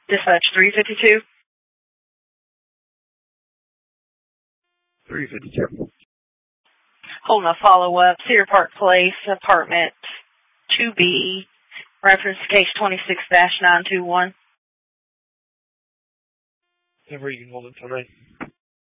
Dispatch 352. 352. Holding a follow-up. Cedar Park Place, apartment 2B, reference case 26-921. Never you can hold it for me.